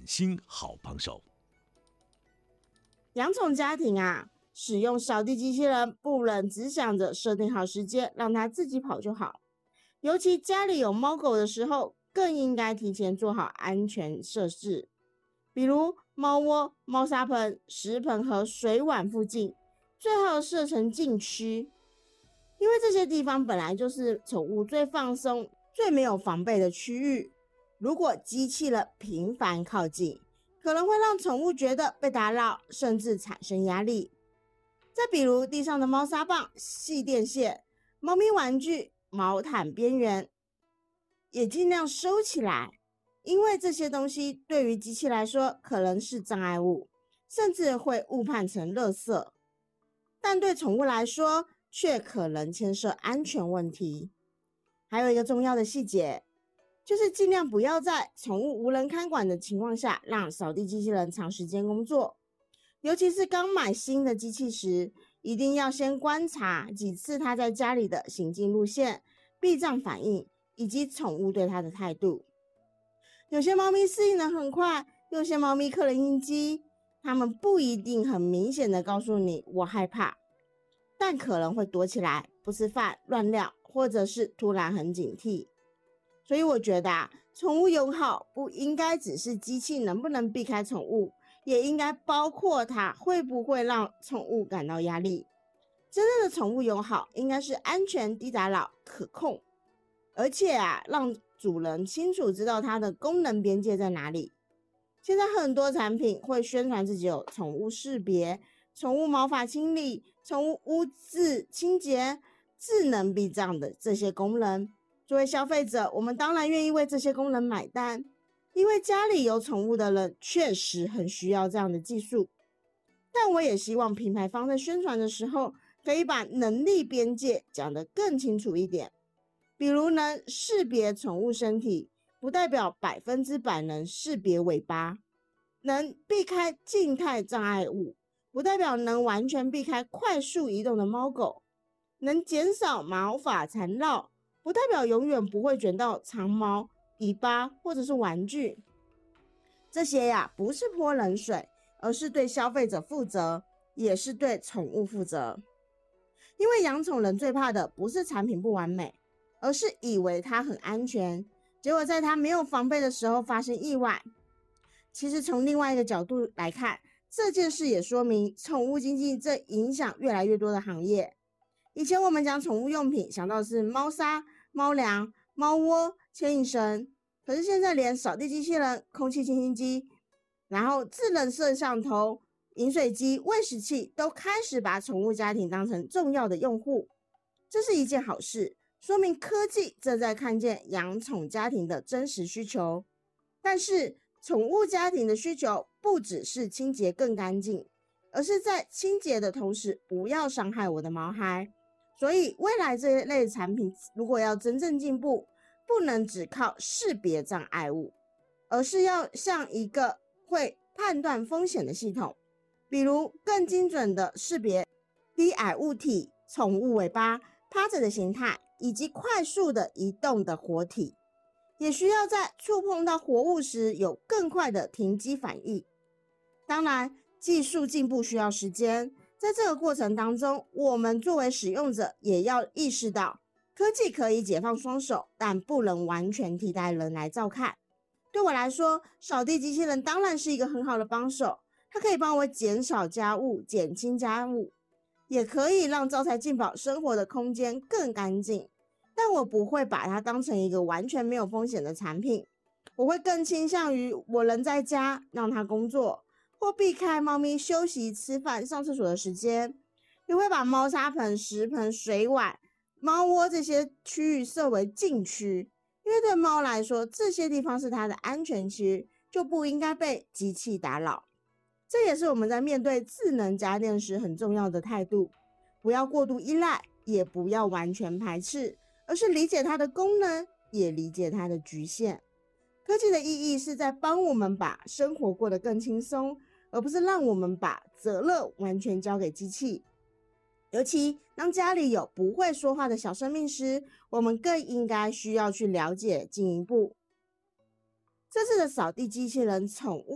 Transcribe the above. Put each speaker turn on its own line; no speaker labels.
心好帮手。
养宠家庭啊，使用扫地机器人不能只想着设定好时间让它自己跑就好，尤其家里有猫狗的时候，更应该提前做好安全设置，比如猫窝、猫砂盆、食盆和水碗附近最好设成禁区，因为这些地方本来就是宠物最放松、最没有防备的区域，如果机器人频繁靠近，可能会让宠物觉得被打扰，甚至产生压力。再比如地上的猫砂棒、细电线、猫咪玩具、毛毯边缘，也尽量收起来，因为这些东西对于机器来说可能是障碍物，甚至会误判成垃圾，但对宠物来说却可能牵涉安全问题。还有一个重要的细节，就是尽量不要在宠物无人看管的情况下让扫地机器人长时间工作，尤其是刚买新的机器时，一定要先观察几次它在家里的行进路线、避障反应以及宠物对它的态度。有些猫咪适应得很快，有些猫咪可能应激，它们不一定很明显的告诉你我害怕，但可能会躲起来，不吃饭、乱尿，或者是突然很警惕。所以我觉得宠物友好不应该只是机器能不能避开宠物，也应该包括它会不会让宠物感到压力。真正的宠物友好应该是安全、低打扰、可控，而且让主人清楚知道它的功能边界在哪里。现在很多产品会宣传自己有宠物识别、宠物毛发清理、宠物污渍清洁、智能避障的这些功能。作为消费者，我们当然愿意为这些功能买单，因为家里有宠物的人确实很需要这样的技术。但我也希望品牌方在宣传的时候，可以把能力边界讲得更清楚一点。比如能识别宠物身体，不代表100%能识别尾巴；能避开静态障碍物，不代表能完全避开快速移动的猫狗；能减少毛发缠绕，不代表永远不会卷到长毛、尾巴或者是玩具。这些不是泼冷水，而是对消费者负责，也是对宠物负责。因为养宠人最怕的不是产品不完美，而是以为它很安全，结果在它没有防备的时候发生意外。其实从另外一个角度来看，这件事也说明宠物经济正影响越来越多的行业。以前我们讲宠物用品，想到的是猫砂、猫粮、猫窝、牵引绳，可是现在连扫地机器人、空气清新机，然后智能摄像头、饮水机、喂食器都开始把宠物家庭当成重要的用户。这是一件好事，说明科技正在看见养宠家庭的真实需求。但是宠物家庭的需求不只是清洁更干净，而是在清洁的同时不要伤害我的毛孩。所以未来这一类产品如果要真正进步，不能只靠识别障碍物，而是要像一个会判断风险的系统，比如更精准的识别低矮物体、宠物尾巴、趴着的形态，以及快速的移动的活体，也需要在触碰到活物时有更快的停机反应。当然，技术进步需要时间，在这个过程当中，我们作为使用者也要意识到，科技可以解放双手，但不能完全替代人来照看。对我来说，扫地机器人当然是一个很好的帮手，它可以帮我减少家务、减轻家务，也可以让招财进宝生活的空间更干净。但我不会把它当成一个完全没有风险的产品，我会更倾向于我人在家让它工作，或避开猫咪休息、吃饭、上厕所的时间，也会把猫砂盆、食盆、水碗、猫窝这些区域设为禁区，因为对猫来说，这些地方是它的安全区，就不应该被机器打扰。这也是我们在面对智能家电时很重要的态度，不要过度依赖，也不要完全排斥，而是理解它的功能，也理解它的局限。科技的意义是在帮我们把生活过得更轻松，而不是让我们把责任完全交给机器。尤其当家里有不会说话的小生命时，我们更应该需要去了解进一步。这次的扫地机器人宠物